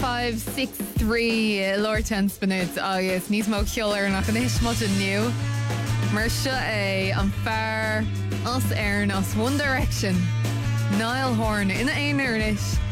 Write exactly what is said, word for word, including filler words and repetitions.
five six three Lord ten spinút agus níos mó ceolar nach an éis mod inniu. Mar seo é an fearr as airn as One Direction. Niall Horan ina aon